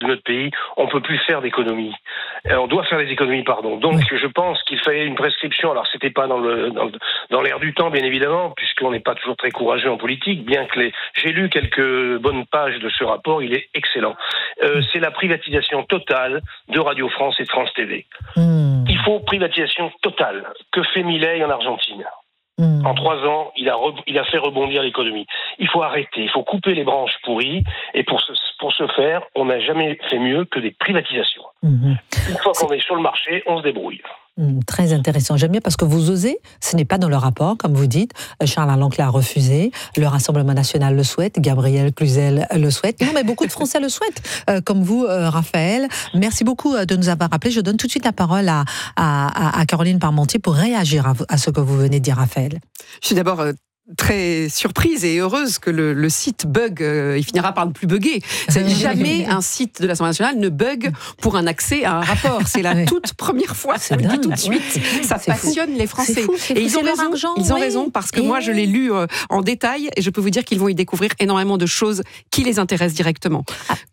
de notre pays, on peut plus faire d'économies. On doit faire des économies, pardon. Donc, je pense qu'il fallait une prescription. Alors, c'était pas dans l'air du temps, bien évidemment, puisqu'on n'est pas toujours très courageux en politique, bien que j'ai lu quelques bonnes pages de ce rapport, il est excellent. C'est la privatisation totale de Radio France et de France TV. Il faut privatisation totale. Que fait Milei en Argentine ? En 3 ans, il a fait rebondir l'économie. Il faut arrêter, il faut couper les branches pourries. Et pour ce faire, on n'a jamais fait mieux que des privatisations. Une fois qu'on est sur le marché, on se débrouille. Très intéressant. J'aime bien parce que vous osez, ce n'est pas dans le rapport, comme vous dites. Charles Alancle a refusé, le Rassemblement national le souhaite, Gabriel Cluzel le souhaite. Non, mais beaucoup de Français le souhaitent, comme vous, Raphaël. Merci beaucoup de nous avoir rappelé. Je donne tout de suite la parole à Caroline Parmentier pour réagir à ce que vous venez de dire, Raphaël. Je suis d'abord très surprise et heureuse que le site bug, il finira par ne plus bugger. Jamais un site de l'Assemblée nationale ne bug pour un accès à un rapport. C'est la toute première fois, je le dis tout de suite. Ça passionne les Français. Et ils ont raison parce que moi je l'ai lu en détail et je peux vous dire qu'ils vont y découvrir énormément de choses qui les intéressent directement.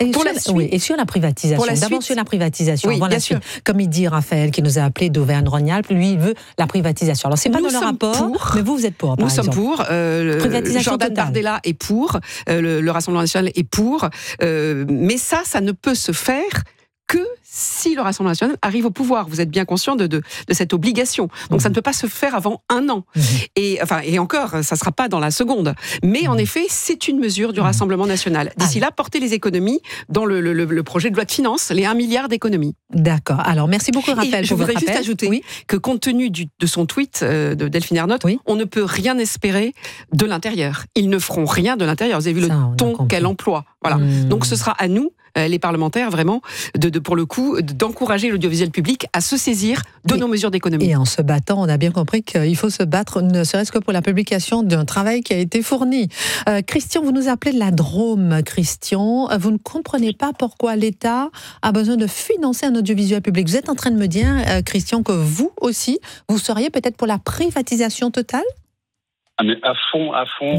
Et sur la privatisation. D'abord sur la privatisation. Oui, bien sûr. Comme il dit Raphaël qui nous a appelé d'Auvergne-Rhône-Alpes, lui il veut la privatisation. Alors c'est pas dans le rapport, mais vous êtes pour. Nous sommes pour. Jordan Bardella est pour, le Rassemblement national est pour, mais ça ne peut se faire que si le Rassemblement national arrive au pouvoir. Vous êtes bien conscient de cette obligation. Donc ça ne peut pas se faire avant 1 an. Et encore, ça ne sera pas dans la seconde. Mais en effet, c'est une mesure du Rassemblement national. D'ici là, porter les économies dans le projet de loi de finances, les 1 milliard d'économies. D'accord. Alors, merci beaucoup, Raphaël. Je voudrais juste ajouter que compte tenu de son tweet de Delphine Ernotte, on ne peut rien espérer de l'intérieur. Ils ne feront rien de l'intérieur. Vous avez vu le ton qu'elle emploie. Voilà. Donc ce sera à nous, les parlementaires, vraiment, pour le coup, d'encourager l'audiovisuel public à se saisir de nos mesures d'économie. Et en se battant, on a bien compris qu'il faut se battre, ne serait-ce que pour la publication d'un travail qui a été fourni. Christian, vous nous appelez de la Drôme, Christian. Vous ne comprenez pas pourquoi l'État a besoin de financer un audiovisuel public. Vous êtes en train de me dire, Christian, que vous aussi, vous seriez peut-être pour la privatisation totale ? Ah mais à fond,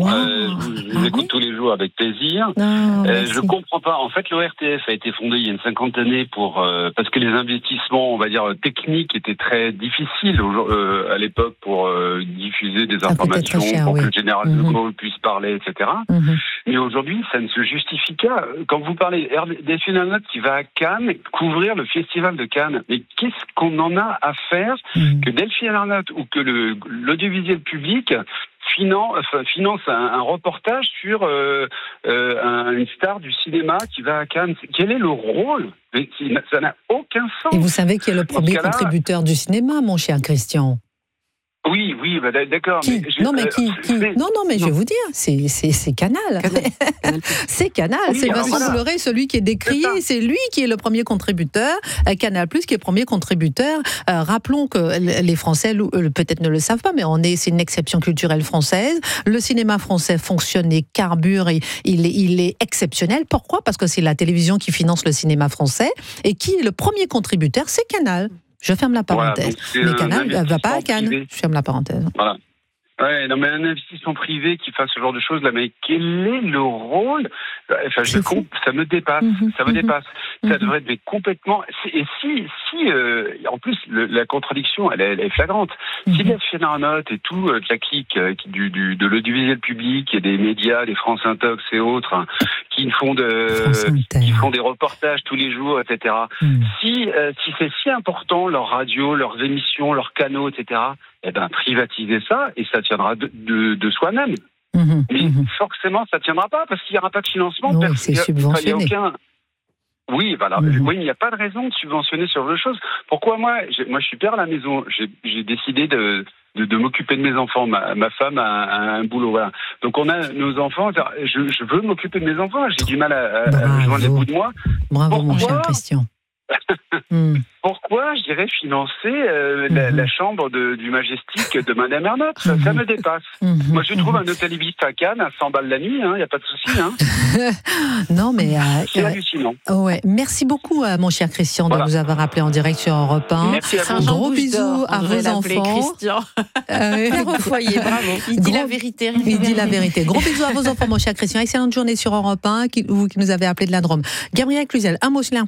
je vous écoute tous les jours avec plaisir. Je comprends pas. En fait, l'ORTF a été fondé il y a une 50 d'années parce que les investissements, on va dire techniques, étaient très difficiles à l'époque pour diffuser des informations, pour que le général de Gaulle puisse parler, etc. Mais aujourd'hui, ça ne se justifie qu'à. Quand vous parlez Delphine Ernotte qui va à Cannes couvrir le festival de Cannes, mais qu'est-ce qu'on en a à faire que Delphine Ernotte ou que l'audiovisuel public finance un reportage sur une star du cinéma qui va à Cannes. Quel est le rôle ? Ça n'a aucun sens. Et vous savez qui est le premier contributeur du cinéma, mon cher Christian ? Oui, d'accord. Qui ? Non, mais je vais vous dire, c'est Canal. C'est Canal. Oui, c'est Vincent Bolloré, celui qui est décrié. C'est lui qui est le premier contributeur. Canal+, qui est le premier contributeur. Rappelons que les Français, peut-être ne le savent pas, mais c'est une exception culturelle française. Le cinéma français fonctionne et carbure. Il est exceptionnel. Pourquoi ? Parce que c'est la télévision qui finance le cinéma français. Et qui est le premier contributeur ? C'est Canal. Je ferme la parenthèse. Mais Canal ne va pas à Cannes. Je ferme la parenthèse. Voilà. Ouais, non, mais un investissement privé qui fasse ce genre de choses, là, mais quel est le rôle ? Enfin, ça me dépasse. Ça me dépasse. Ça devrait être complètement. Et en plus, la contradiction, elle est flagrante. Si Delphine Ernotte et tout de la clique de l'audiovisuel public et des médias, les France Intox et autres, qui font des reportages tous les jours, etc. Si c'est si important leur radio, leurs émissions, leurs canaux, etc. Eh ben, privatiser ça, et ça tiendra de soi-même. Mais forcément, ça tiendra pas, parce qu'il n'y aura pas de financement. Oui, c'est subventionné. Oui, voilà. Oui, il n'y a pas de raison de subventionner ce genre de choses. Pourquoi moi, je suis père à la maison. J'ai décidé de m'occuper de mes enfants. Ma femme a un boulot. Voilà. Donc on a nos enfants. Je veux m'occuper de mes enfants. J'ai du mal à joindre les bouts de moi. Bravo, mon cher Christian. Pourquoi, je dirais, financer la chambre du Majestic de Madame Ernotte? Ça me dépasse. Moi, je trouve un hôtel Ibis à Cannes à 100 balles la nuit, il n'y a pas de souci. Non, mais... c'est hallucinant. Ouais. Merci beaucoup, mon cher Christian, de vous avoir appelé en direct sur Europe 1. Merci à vous. Gros bisous à vos enfants. Christian. Père au foyer, bravo. Il dit la vérité. Il dit la vérité. Gros bisous à vos enfants, mon cher Christian. Excellente journée sur Europe 1, vous qui nous avez appelé de la Drôme. Gabriel Cluzel, un mot sur